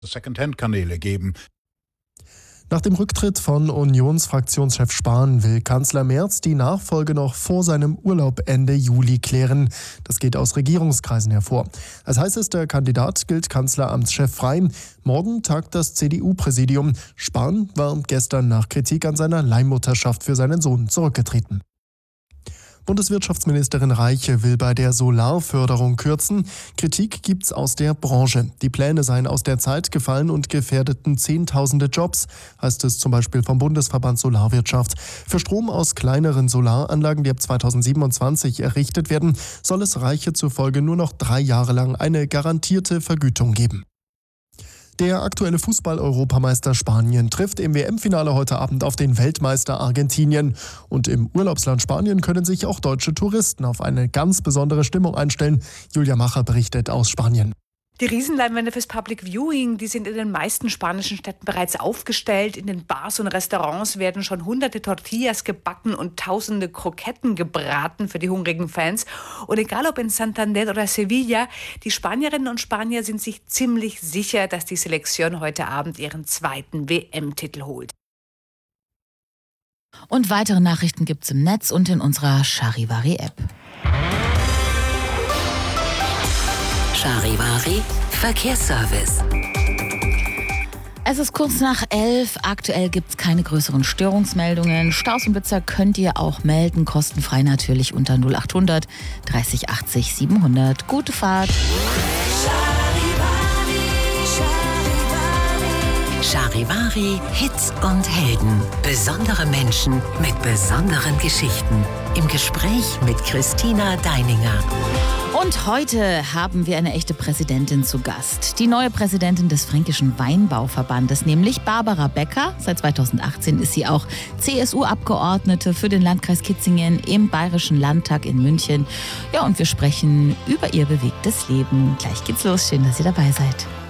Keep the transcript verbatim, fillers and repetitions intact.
Secondhand-Kanäle geben. Nach dem Rücktritt von Unionsfraktionschef Spahn will Kanzler Merz die Nachfolge noch vor seinem Urlaub Ende Juli klären. Das geht aus Regierungskreisen hervor. Als heißester Kandidat gilt Kanzleramtschef frei. Morgen tagt das C D U-Präsidium. Spahn war gestern nach Kritik an seiner Leihmutterschaft für seinen Sohn zurückgetreten. Bundeswirtschaftsministerin Reiche will bei der Solarförderung kürzen. Kritik gibt's aus der Branche. Die Pläne seien aus der Zeit gefallen und gefährdeten Zehntausende Jobs, heißt es zum Beispiel vom Bundesverband Solarwirtschaft. Für Strom aus kleineren Solaranlagen, die ab zweitausendsiebenundzwanzig errichtet werden, soll es Reiche zufolge nur noch drei Jahre lang eine garantierte Vergütung geben. Der aktuelle Fußball-Europameister Spanien trifft im W M-Finale heute Abend auf den Weltmeister Argentinien. Und im Urlaubsland Spanien können sich auch deutsche Touristen auf eine ganz besondere Stimmung einstellen. Julia Macher berichtet aus Spanien. Die Riesenleinwände fürs Public Viewing, die sind in den meisten spanischen Städten bereits aufgestellt. In den Bars und Restaurants werden schon hunderte Tortillas gebacken und tausende Kroketten gebraten für die hungrigen Fans. Und egal ob in Santander oder Sevilla, die Spanierinnen und Spanier sind sich ziemlich sicher, dass die Selektion heute Abend ihren zweiten W M-Titel holt. Und weitere Nachrichten gibt's im Netz und in unserer Charivari-App. Charivari Verkehrsservice. Es ist kurz nach elf. Aktuell gibt es keine größeren Störungsmeldungen. Staus und Blitzer könnt ihr auch melden. Kostenfrei natürlich unter null achthundert dreißig achtzig siebenhundert. Gute Fahrt. Charivari Hits und Helden. Besondere Menschen mit besonderen Geschichten. Im Gespräch mit Christina Deininger. Und heute haben wir eine echte Präsidentin zu Gast. Die neue Präsidentin des Fränkischen Weinbauverbandes, nämlich Barbara Becker. Seit zweitausendachtzehn ist sie auch C S U-Abgeordnete für den Landkreis Kitzingen im Bayerischen Landtag in München. Ja, und wir sprechen über ihr bewegtes Leben. Gleich geht's los. Schön, dass ihr dabei seid.